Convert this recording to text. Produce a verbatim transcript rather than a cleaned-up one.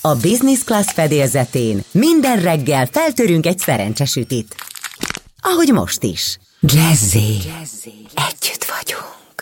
A Business Class fedélzetén minden reggel feltörünk egy szerencsesütit. Ahogy most is. Jazzy. Együtt vagyunk.